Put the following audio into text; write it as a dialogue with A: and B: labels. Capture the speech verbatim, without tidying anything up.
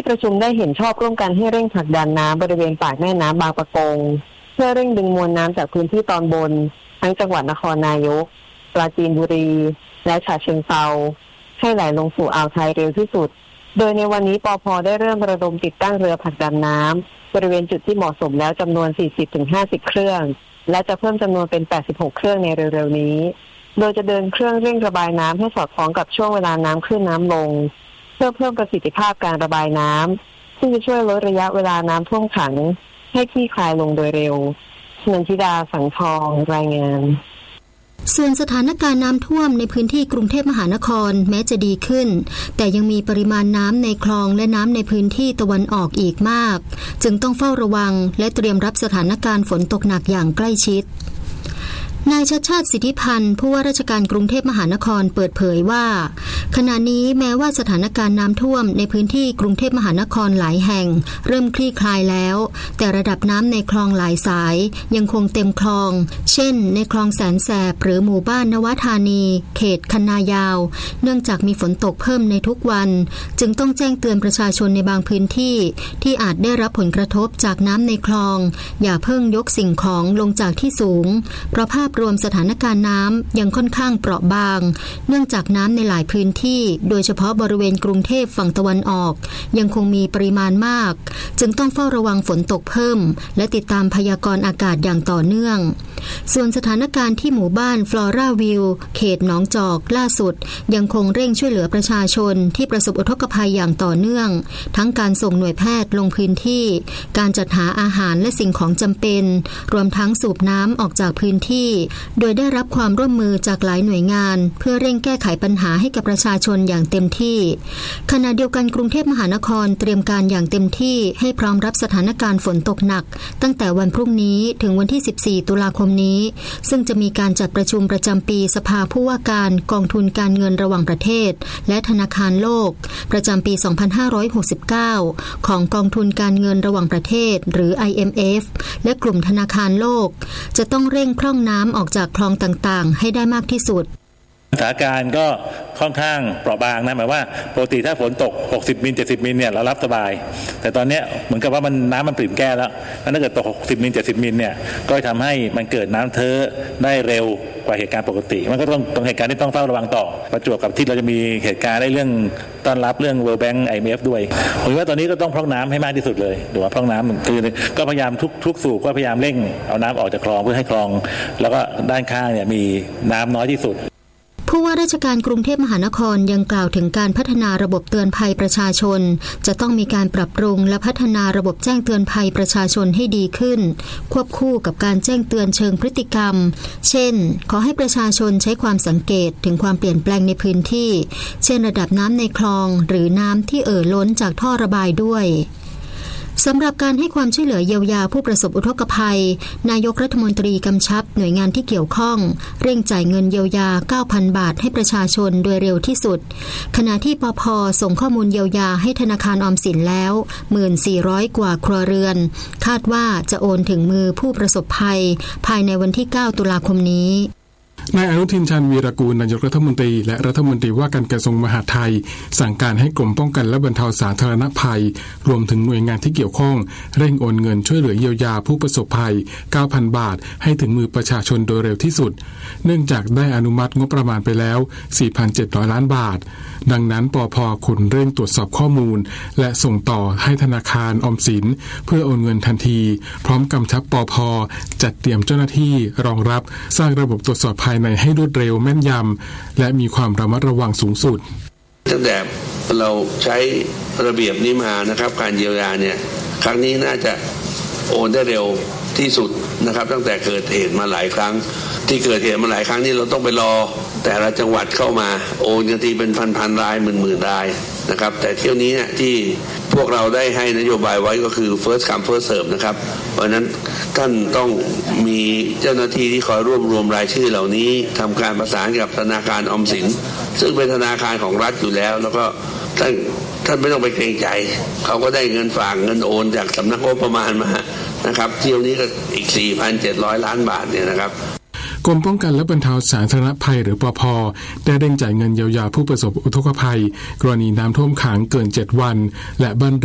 A: ประชุมได้เห็นชอบร่วมกันให้เร่งผลักดันน้ำบริเวณปากแม่น้ำบางปะกงเพื่อเร่งดึงมวลน้ำจากพื้นที่ตอนบนทั้งจังหวัดนครนายกปราจีนบุรีและฉะเชิงเทราให้ไหลลงสู่อ่าวไทยเร็วที่สุดโดยในวันนี้ปภ.ได้เริ่มระดมติดตั้งเรือผลักดันน้ำบริเวณจุดที่เหมาะสมแล้วจำนวน สี่สิบถึงห้าสิบ เครื่องและจะเพิ่มจำนวนเป็น แปดสิบหก เครื่องในเร็วๆนี้โดยจะเดินเครื่องเร่งระบายน้ำให้สอดคล้องกับช่วงเวลาน้ำขึ้นน้ำลงเพื่อเพิ่มประสิทธิภาพการระบายน้ำซึ่งจะช่วยลดระยะเวลาน้ำท่วมขังให้คลี่คลายลงโดยเร็วนันทิดาสังทองรายงาน
B: ส่วนสถานการณ์น้ำท่วมในพื้นที่กรุงเทพมหานครแม้จะดีขึ้นแต่ยังมีปริมาณน้ำในคลองและน้ำในพื้นที่ตะวันออกอีกมากจึงต้องเฝ้าระวังและเตรียมรับสถานการณ์ฝนตกหนักอย่างใกล้ชิดนายชัชชาติสิทธิพันธ์ผู้ว่าราชการกรุงเทพมหานครเปิดเผยว่าขณะนี้แม้ว่าสถานการณ์น้ำท่วมในพื้นที่กรุงเทพมหานครหลายแห่งเริ่มคลี่คลายแล้วแต่ระดับน้ำในคลองหลายสายยังคงเต็มคลองเช่นในคลองแสนแสบหรือหมู่บ้านนวธานีเขตคันนายาวเนื่องจากมีฝนตกเพิ่มในทุกวันจึงต้องแจ้งเตือนประชาชนในบางพื้นที่ที่อาจได้รับผลกระทบจากน้ำในคลองอย่าเพิ่งยกสิ่งของลงจากที่สูงเพราะภาพรวมสถานการณ์น้ำยังค่อนข้างเปราะบางเนื่องจากน้ำในหลายพื้นที่โดยเฉพาะบริเวณกรุงเทพฝั่งตะวันออกยังคงมีปริมาณมากจึงต้องเฝ้าระวังฝนตกเพิ่มและติดตามพยากรณ์อากาศอย่างต่อเนื่องส่วนสถานการณ์ที่หมู่บ้านฟลอราวิวเขตหนองจอกล่าสุดยังคงเร่งช่วยเหลือประชาชนที่ประสบอุทกภัยอย่างต่อเนื่องทั้งการส่งหน่วยแพทย์ลงพื้นที่การจัดหาอาหารและสิ่งของจำเป็นรวมทั้งสูบน้ำออกจากพื้นที่โดยได้รับความร่วมมือจากหลายหน่วยงานเพื่อเร่งแก้ไขปัญหาให้กับประชาชนอย่างเต็มที่ขณะเดียวกันกรุงเทพมหานครเตรียมการอย่างเต็มที่ให้พร้อมรับสถานการณ์ฝนตกหนักตั้งแต่วันพรุ่งนี้ถึงวันที่สิบสี่ตุลาคมนี้ซึ่งจะมีการจัดประชุมประจำปีสภาผู้ว่าการกองทุนการเงินระหว่างประเทศและธนาคารโลกประจำปีสองพันห้าร้อยหกสิบเก้าของกองทุนการเงินระหว่างประเทศหรือ ไอ เอ็ม เอฟ และกลุ่มธนาคารโลกจะต้องเร่งพร่องน้ำออกจากคลองต่างๆให้ได้มากที่สุด
C: สถานการณ์ก็ค่อนข้างเปราะบางนะหมายว่าปกติถ้าฝนตกหกสิบมิลเจ็ดสิบมิลเนี่ยเรารับสบายแต่ตอนนี้เหมือนกับว่ามันน้ำมันปริ่มแก้แล้วถ้าเกิดตกหกสิบมิลเจ็ดสิบมิลเนี่ยก็ทำให้มันเกิดน้ำเท้อได้เร็วกว่าเหตุการณ์ปกติมันก็ต้องตรงเหตุการณ์ที่ต้องเฝ้าระวังต่อประจวบกับที่เราจะมีเหตุการณ์ได้เรื่องต้อนรับเรื่อง World Bank ไอ เอ็ม เอฟ ด้วยผมว่าตอนนี้ก็ต้องพร่องน้ำให้มากที่สุดเลยดูว่าพร่องน้ำคือก็พยายามทุกทุกสูบก็พยายามเร่งเอาน้ำออกจากคลองเพื่อให้คลองแล้วก็ด้านข้างเนี่ยมีน้ำน้อยที่สุด
B: ผู้ว่าราชการกรุงเทพมหานครยังกล่าวถึงการพัฒนาระบบเตือนภัยประชาชนจะต้องมีการปรับปรุงและพัฒนาระบบแจ้งเตือนภัยประชาชนให้ดีขึ้นควบคู่กับการแจ้งเตือนเชิงพฤติกรรมเช่นขอให้ประชาชนใช้ความสังเกตถึงความเปลี่ยนแปลงในพื้นที่เช่นระดับน้ำในคลองหรือน้ำที่เอ่อล้นจากท่อระบายด้วยสำหรับการให้ความช่วยเหลือเยียวยาผู้ประสบอุทกภัยนายกรัฐมนตรีกำชับหน่วยงานที่เกี่ยวข้องเร่งจ่ายเงินเยียวยา เก้าพัน บาทให้ประชาชนโดยเร็วที่สุดขณะที่ปภ.ส่งข้อมูลเยียวยาให้ธนาคารออมสินแล้ว หนึ่งพันสี่ร้อย กว่าครัวเรือนคาดว่าจะโอนถึงมือผู้ประสบภัยภายในวันที่เก้าตุลาคมนี้
D: นายอนุทินชาญวีรกูลนายกรัฐมนตรีและรัฐมนตรีว่าการกระทรวงมหาดไทยสั่งการให้กรมป้องกันและบรรเทาสาธารณภัยรวมถึงหน่วยงานที่เกี่ยวข้องเร่งโอนเงินช่วยเหลือเยียวยาผู้ประสบภัย เก้าพัน บาทให้ถึงมือประชาชนโดยเร็วที่สุดเนื่องจากได้อนุมัติงบประมาณไปแล้ว สี่พันเจ็ดร้อย ล้านบาทดังนั้นปภ.ขุนเร่งตรวจสอบข้อมูลและส่งต่อให้ธนาคารออมสินเพื่อโอนเงินทันทีพร้อมกำชับปภ.จัดเตรียมเจ้าหน้าที่รองรับสร้างระบบตรวจสอบภายในให้รวดเร็วแม่นยำและมีความระมัดระวังสูงสุด
E: ตั้งแต่เราใช้ระเบียบนี้มานะครับการเยียวยาเนี่ยครั้งนี้น่าจะโอนได้เร็วที่สุดนะครับตั้งแต่เกิดเหตุมาหลายครั้งที่เกิดเหตุมาหลายครั้งนี่เราต้องไปรอแต่ละจังหวัดเข้ามาโอนกันทีเป็นพันๆรายหมื่นๆรายนะครับแต่เที่ยวนี้เนี่ยที่พวกเราได้ให้นโยบายไว้ก็คือ first come first serve นะครับเพราะนั้นท่านต้องมีเจ้าหน้าที่ที่คอยรวบรวมรายชื่อเหล่านี้ทำการประสานกับธนาคารออมสินซึ่งเป็นธนาคารของรัฐอยู่แล้วแล้วก็ท่านท่านไม่ต้องไปเกรงใจเขาก็ได้เงินฝากเงินโอนจากสำนักงบประมาณมานะครับเที่ยวนี้ก็อีก สี่พันเจ็ดร้อย ล้านบาทเนี่ยนะครับ
D: กรมป้องกันและบรรเทาสาธารณภัยหรือปภ.ได้เร่งจ่ายเงินเยียวยาผู้ประสบอุทกภัยกรณีน้ำท่วมขังเกินเจ็ดวันและบ้าน